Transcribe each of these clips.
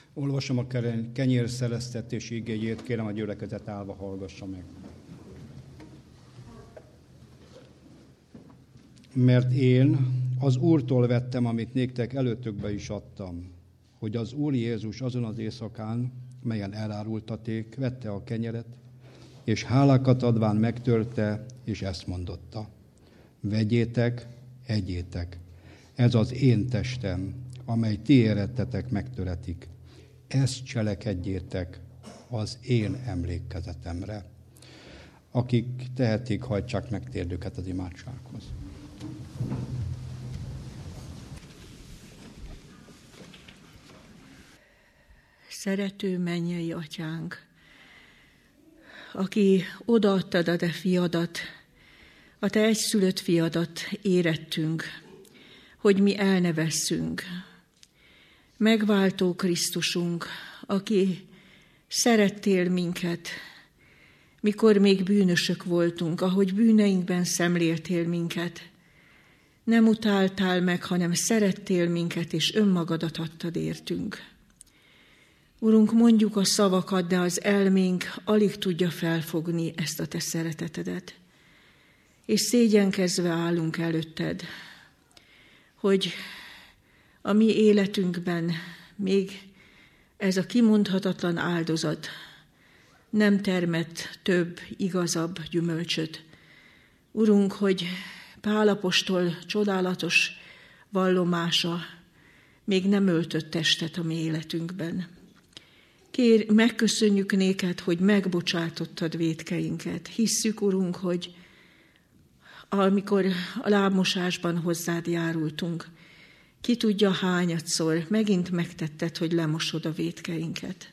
Olvasom a kenyér szereztetés igéjét, kérem a gyülekezet állva hallgassa meg. Mert én az Úrtól vettem, amit néktek előtökbe is adtam, hogy az Úr Jézus azon az éjszakán, melyen elárultaték, vette a kenyeret, és hálákat adván megtörte, és ezt mondotta: vegyétek, egyétek, ez az én testem, amely ti érettetek megtöretik. Ezt cselekedjétek az én emlékezetemre. Akik tehetik, hajtsák meg térdüket az imádsághoz. Szerető mennyei Atyánk, aki odaadtad a te fiadat, a te egyszülött fiadat érettünk, hogy mi elnevesszünk. Megváltó Krisztusunk, aki szerettél minket, mikor még bűnösök voltunk, ahogy bűneinkben szemléltél minket. Nem utáltál meg, hanem szerettél minket, és önmagadat adtad értünk. Urunk, mondjuk a szavakat, de az elménk alig tudja felfogni ezt a te szeretetedet. És szégyenkezve állunk előtted, hogy a mi életünkben még ez a kimondhatatlan áldozat nem termett több, igazabb gyümölcsöt. Urunk, hogy Pál apostol csodálatos vallomása még nem öltött testet a mi életünkben. Megköszönjük néked, hogy megbocsátottad vétkeinket. Hisszük, Urunk, hogy amikor a lábmosásban hozzád járultunk, ki tudja hányadszor megint megtetted, hogy lemosod a vétkeinket.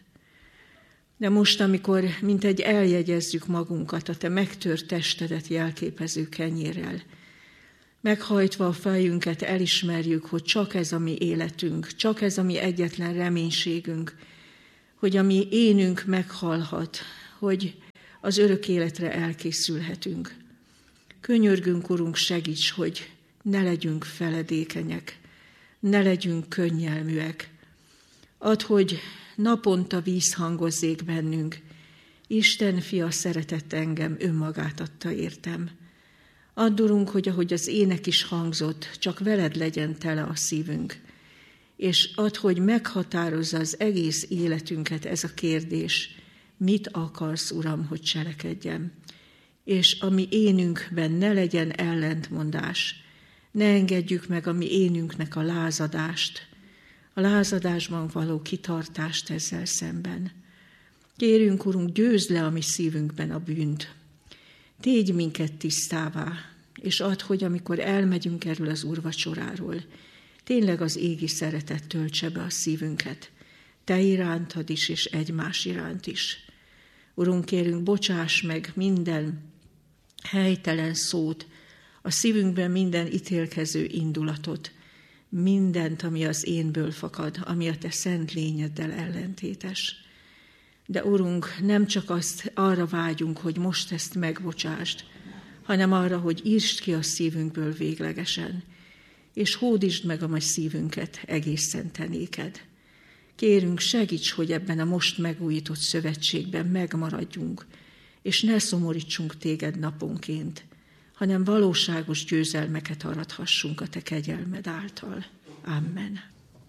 De most, amikor mintegy eljegyezzük magunkat a te megtört testedet jelképező kenyérrel, meghajtva a fejünket elismerjük, hogy csak ez a mi életünk, csak ez a mi egyetlen reménységünk, hogy a mi énünk meghalhat, hogy az örök életre elkészülhetünk. Könyörgünk, Urunk, segíts, hogy ne legyünk feledékenyek, ne legyünk könnyelműek. Add, hogy naponta vízhangozzék bennünk: Isten fia szeretett engem, önmagát adta értem. Add, Urunk, hogy ahogy az ének is hangzott, csak veled legyen tele a szívünk. És add, hogy meghatározza az egész életünket ez a kérdés: mit akarsz, Uram, hogy cselekedjem? És a mi énünkben ne legyen ellentmondás, ne engedjük meg a mi énünknek a lázadást, a lázadásban való kitartást ezzel szemben. Kérünk, Urunk, győzd le a mi szívünkben a bűnt. Tégy minket tisztává, és add, hogy amikor elmegyünk erről az úrvacsoráról, tényleg az égi szeretet töltse be a szívünket, te irántad is, és egymás iránt is. Urunk, kérünk, bocsáss meg minden helytelen szót, a szívünkben minden ítélkező indulatot, mindent, ami az énből fakad, ami a te szent lényeddel ellentétes. De Urunk, nem csak arra vágyunk, hogy most ezt megbocsásd, hanem arra, hogy írtsd ki a szívünkből véglegesen, és hódítsd meg a mi szívünket egészen te néked. Kérünk, segíts, hogy ebben a most megújított szövetségben megmaradjunk, és ne szomorítsunk téged naponként, hanem valóságos győzelmeket arathassunk a te kegyelmed által. Amen.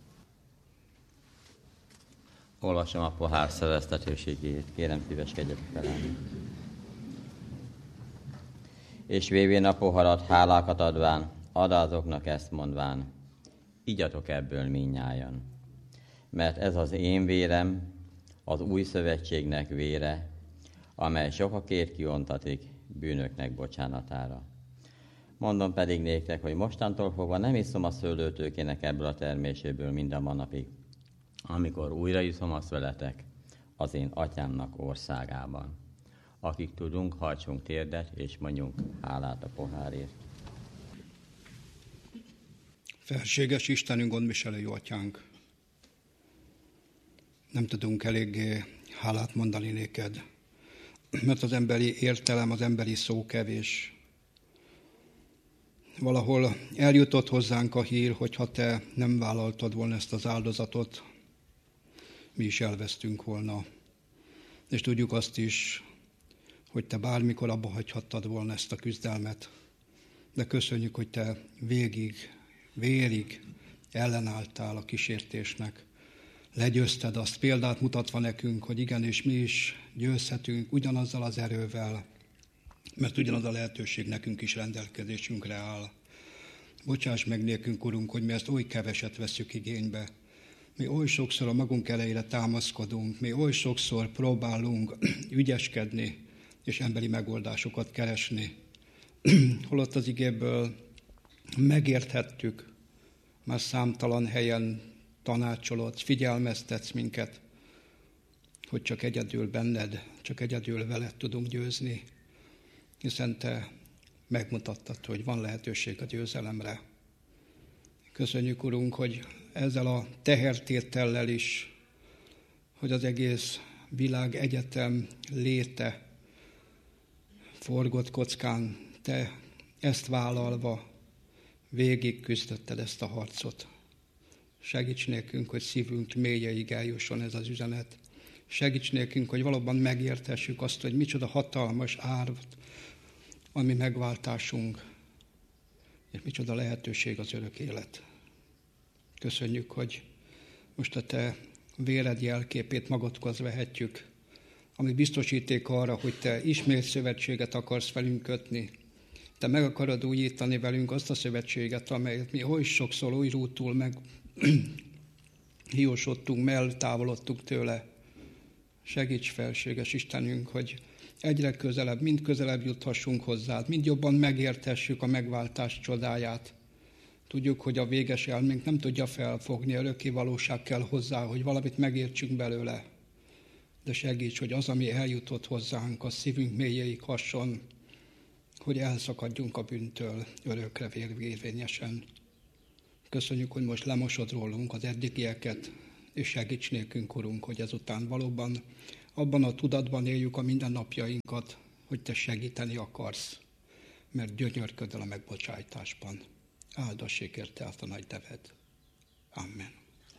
Olvasom a pohár szereztetőségét, kérem szíveskedjetek velem. És vévén a poharat, hálákat adván, add azoknak ezt mondván: igyatok ebből mindnyájan, mert ez az én vérem, az új szövetségnek vére, amely sokakért kiontatik bűnöknek bocsánatára. Mondom pedig néktek, hogy mostantól fogva nem iszom a szőlőtőkének ebből a terméséből minden napig, amikor újra iszom azt veletek az én atyámnak országában. Akik tudunk, hajtsunk térdet, és mondjunk hálát a pohárért. Felséges Istenünk, gondviselő jó atyánk, nem tudunk eléggé hálát mondani néked, mert az emberi értelem, az emberi szó kevés. Valahol eljutott hozzánk a hír, hogy ha te nem vállaltad volna ezt az áldozatot, mi is elvesztünk volna. És tudjuk azt is, hogy te bármikor abba hagyhattad volna ezt a küzdelmet, de köszönjük, hogy te vérig ellenálltál a kísértésnek. Legyőzted azt, példát mutatva nekünk, hogy igenis mi is győzhetünk ugyanazzal az erővel, mert ugyanaz a lehetőség nekünk is rendelkezésünkre áll. Bocsáss meg nékünk, Urunk, hogy mi ezt oly keveset veszük igénybe. Mi oly sokszor a magunk elejére támaszkodunk, mi oly sokszor próbálunk ügyeskedni és emberi megoldásokat keresni. Holott az igéből megérthettük, már számtalan helyen tanácsolod, figyelmeztetsz minket, hogy csak egyedül benned, csak egyedül veled tudunk győzni, hiszen te megmutattad, hogy van lehetőség a győzelemre. Köszönjük, Urunk, hogy ezzel a tehertétellel is, hogy az egész világ egyetem léte forgott kockán, te ezt vállalva végig küzdötted ezt a harcot. Segíts nékünk, hogy szívünk mélyeig eljusson ez az üzenet. Segíts nékünk, hogy valóban megértessük azt, hogy micsoda hatalmas ár a mi megváltásunk, és micsoda lehetőség az örök élet. Köszönjük, hogy most a te véred jelképét magadhoz vehetjük, ami biztosíték arra, hogy te ismét szövetséget akarsz velünk kötni. Te meg akarod újítani velünk azt a szövetséget, amelyet mi oly sokszor, oly rútul hiúsodtunk, eltávolodtunk tőle. Segíts, felséges Istenünk, hogy egyre közelebb, mind közelebb juthassunk hozzád, mind jobban megértessük a megváltás csodáját. Tudjuk, hogy a véges elménk nem tudja felfogni, örökké valóság kell hozzá, hogy valamit megértsünk belőle. De segíts, hogy az, ami eljutott hozzánk, a szívünk mélyéig hasson, hogy elszakadjunk a bűntől örökre érvényesen. Köszönjük, hogy most lemosod rólunk az eddigieket, és segíts nékünk, Urunk, hogy ezután valóban abban a tudatban éljük a mindennapjainkat, hogy te segíteni akarsz, mert gyönyörködöl a megbocsájtásban. Áldassék érte át a nagy neved. Amen.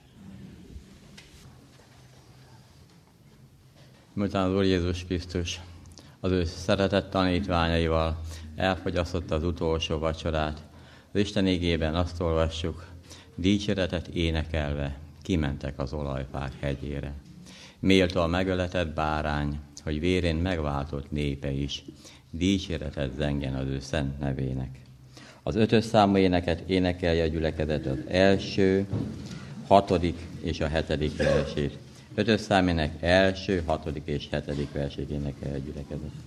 Miután az Úr Jézus Krisztus az ő szeretett tanítványaival elfogyasztotta az utolsó vacsorát, az Isten igében azt olvassuk, dicséretet énekelve kimentek az olajfák hegyére. Méltó a megöletett bárány, hogy vérén megváltott népe is, dicséretet zengjen az ő szent nevének. Az 5. számú éneket énekelje a gyülekezet az 1., 6. és a 7. versét. 5. számének 1., 6. és 7. versét énekelje a gyülekezet.